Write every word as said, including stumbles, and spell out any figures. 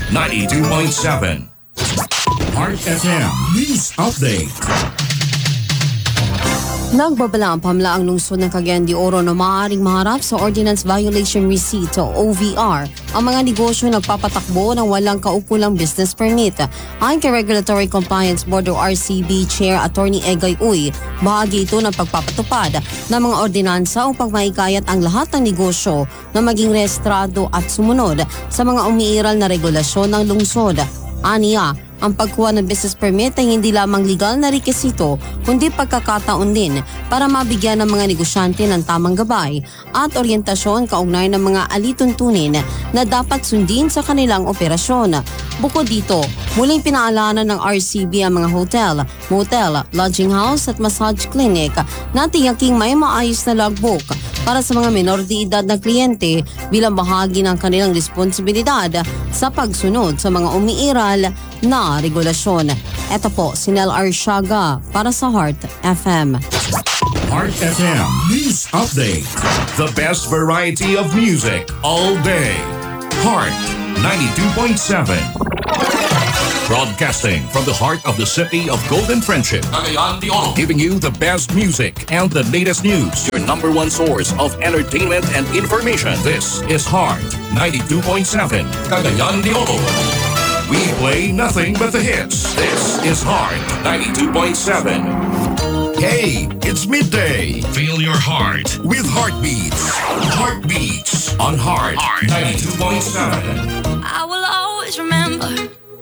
ninety-two point seven. Heart F M News Update. Nagbabala ang pamalaang lungsod ng Cagayan de Oro na maaaring maharap sa Ordinance Violation Receipt o O V R ang mga negosyo nagpapatakbo ng walang kaukulang business permit. Ayon kay Regulatory Compliance Board o R C B Chair Attorney Egay Uy, bahagi ito ng pagpapatupad ng mga ordinansa upang maikayat ang lahat ng negosyo na maging rehistrado at sumunod sa mga umiiral na regulasyon ng lungsod. Aniya, ang pagkuha ng business permit ay hindi lamang legal na rekisito kundi pagkakataon din para mabigyan ng mga negosyante ng tamang gabay at oryentasyon kaugnay ng mga alituntunin na dapat sundin sa kanilang operasyon. Bukod dito, muling pinaalanan ng R C B ang mga hotel, motel, lodging house at massage clinic na tiyaking may maayos na logbook para sa mga menor de edad na kliyente bilang bahagi ng kanilang responsibilidad sa pagsunod sa mga umiiral na regulasyon. Ito po si Nel Arshaga para sa Heart F M. Heart F M News Update. The best variety of music all day. Heart ninety-two point seven. Broadcasting from the heart of the city of Golden Friendship, Cagayan de Oro, giving you the best music and the latest news. Your number one source of entertainment and information. This is Heart ninety-two point seven, Cagayan de Oro. We play nothing but the hits. This is Heart ninety-two point seven. Hey, it's midday. Feel your heart with Heartbeats. Heartbeats on Heart ninety-two point seven. I will always remember